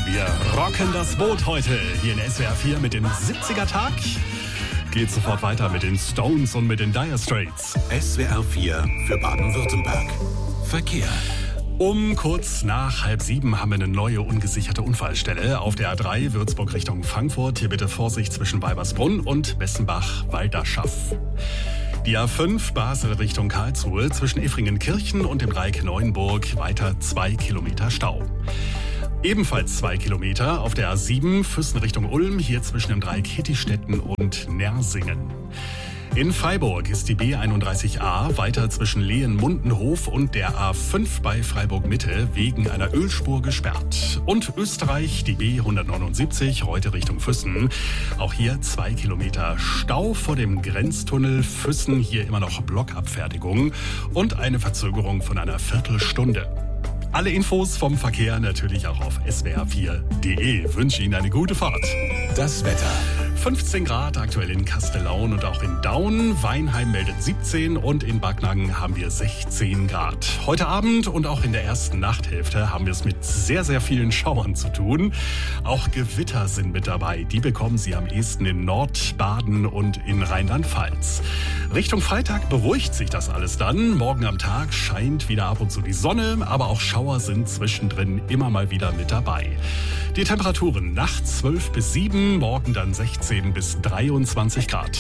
wir rocken das Boot heute hier in SWR 4 mit dem 70er-Tag. Geht sofort weiter mit den Stones und mit den Dire Straits. SWR 4 für Baden-Württemberg. Verkehr. Um kurz nach 6:30 haben wir eine neue ungesicherte Unfallstelle auf der A3 Würzburg Richtung Frankfurt. Hier bitte Vorsicht zwischen Weibersbrunn und Bessenbach-Walderschaff. Die A5 Basel Richtung Karlsruhe zwischen Effringen-Kirchen und dem Dreieck Neuenburg weiter 2 Kilometer Stau. Ebenfalls 2 Kilometer auf der A7 Füssen Richtung Ulm, hier zwischen dem Dreieck Hittistetten und Nersingen. In Freiburg ist die B31a weiter zwischen Lehen-Mundenhof und der A5 bei Freiburg-Mitte wegen einer Ölspur gesperrt. Und Österreich, die B179, heute Richtung Füssen. Auch hier 2 Kilometer Stau vor dem Grenztunnel Füssen, hier immer noch Blockabfertigung und eine Verzögerung von einer Viertelstunde. Alle Infos vom Verkehr natürlich auch auf swr4.de. Wünsche Ihnen eine gute Fahrt. Das Wetter. 15 Grad aktuell in Kastellaun und auch in Daun. Weinheim meldet 17 und in Backnang haben wir 16 Grad. Heute Abend und auch in der ersten Nachthälfte haben wir es mit sehr, sehr vielen Schauern zu tun. Auch Gewitter sind mit dabei. Die bekommen Sie am ehesten in Nordbaden und in Rheinland-Pfalz. Richtung Freitag beruhigt sich das alles dann. Morgen am Tag scheint wieder ab und zu die Sonne, aber auch Schauer sind zwischendrin immer mal wieder mit dabei. Die Temperaturen nachts 12 bis 7, morgen dann 16 bis 23 Grad.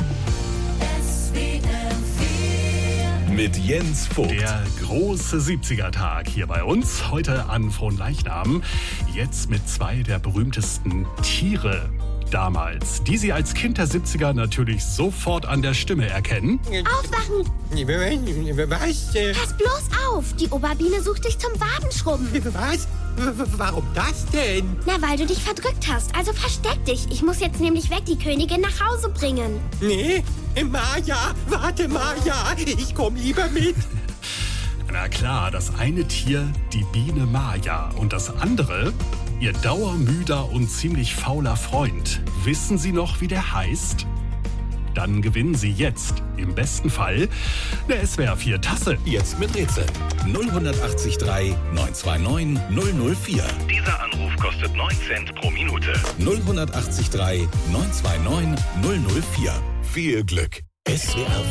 Mit Jens Vogt. Der große 70er-Tag hier bei uns. Heute an Fronleichnam. Jetzt mit 2 der berühmtesten Tiere damals, die Sie als Kind der 70er natürlich sofort an der Stimme erkennen. Aufwachen! Was? Pass bloß auf! Die Oberbiene sucht dich zum Wadenschrubben. Was? Warum das denn? Na, weil du dich verdrückt hast. Also versteck dich. Ich muss jetzt nämlich weg die Königin nach Hause bringen. Nee, Maja, warte Maja, ich komm lieber mit. Na klar, das eine Tier, die Biene Maja, und das andere, ihr dauermüder und ziemlich fauler Freund. Wissen Sie noch, wie der heißt? Dann gewinnen Sie jetzt, im besten Fall, eine SWR 4 Tasse. Jetzt mit Rätsel. 0183 929 004. Dieser Anruf kostet 9 Cent pro Minute. 0183 929 004. Viel Glück. SWR